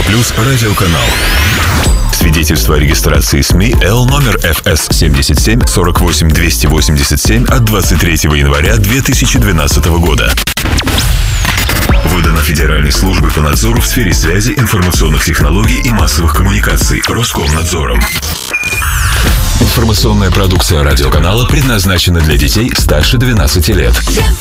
плюс радиоканал. Свидетельство о регистрации СМИ Л номер ФС 77 48 287 от 23 января 2012 года. Выдано Федеральной службой по надзору в сфере связи, информационных технологий и массовых коммуникаций Роскомнадзором. Информационная продукция радиоканала предназначена для детей старше 12 лет.